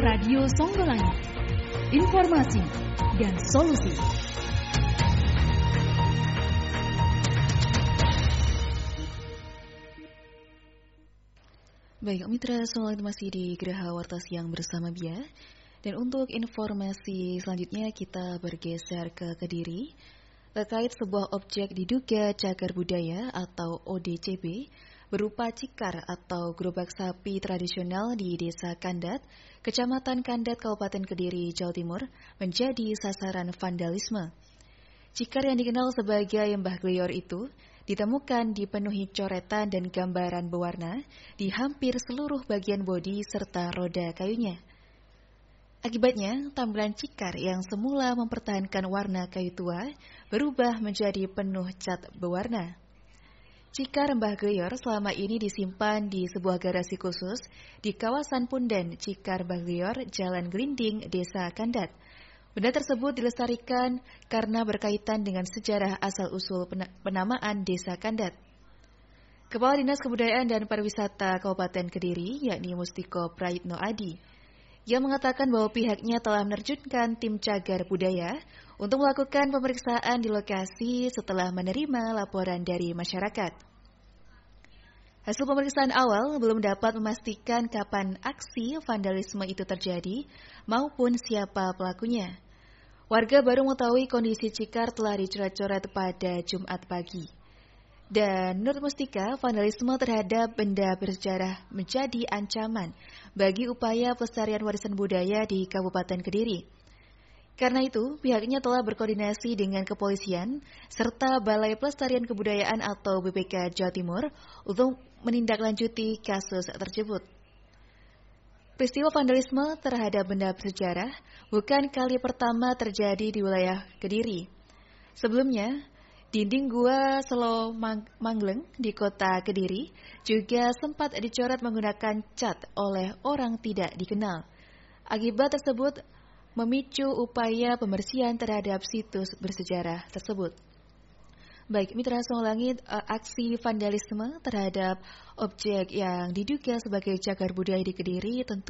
Radio Songgolangit. Informasi dan solusi. Baik, mitra Songgolangit masih di Geraha Warta Siang bersama Bia. Dan untuk informasi selanjutnya kita bergeser ke Kediri terkait sebuah objek diduga cagar budaya atau ODCB berupa cikar atau gerobak sapi tradisional di Desa Kandat, Kecamatan Kandat, Kabupaten Kediri, Jawa Timur, menjadi sasaran vandalisme. Cikar yang dikenal sebagai Mbah Glior itu ditemukan dipenuhi coretan dan gambaran berwarna di hampir seluruh bagian bodi serta roda kayunya. Akibatnya, tampilan cikar yang semula mempertahankan warna kayu tua berubah menjadi penuh cat berwarna. Cikar Mbah Glior selama ini disimpan di sebuah garasi khusus di kawasan Punden Cikar Mbah Glior, Jalan Gelinding, Desa Kandat. Benda tersebut dilestarikan karena berkaitan dengan sejarah asal-usul penamaan Desa Kandat. Kepala Dinas Kebudayaan dan Pariwisata Kabupaten Kediri, yakni Mustiko Prayitno Adi, yang mengatakan bahwa pihaknya telah menerjunkan tim cagar budaya untuk melakukan pemeriksaan di lokasi setelah menerima laporan dari masyarakat. Hasil pemeriksaan awal belum dapat memastikan kapan aksi vandalisme itu terjadi maupun siapa pelakunya. Warga baru mengetahui kondisi cikar telah dicoret-coret pada Jumat pagi. Dan menurut Mustika, vandalisme terhadap benda bersejarah menjadi ancaman bagi upaya pelestarian warisan budaya di Kabupaten Kediri. Karena itu, pihaknya telah berkoordinasi dengan kepolisian serta Balai Pelestarian Kebudayaan atau BPK Jawa Timur untuk menindaklanjuti kasus tersebut. Peristiwa vandalisme terhadap benda bersejarah bukan kali pertama terjadi di wilayah Kediri. Sebelumnya, dinding Gua Selo Mangleng di kota Kediri juga sempat dicoret menggunakan cat oleh orang tidak dikenal. Akibat tersebut memicu upaya pembersihan terhadap situs bersejarah tersebut. Baik, mitra Songgolangit, aksi vandalisme terhadap objek yang diduga sebagai cagar budaya di Kediri tentu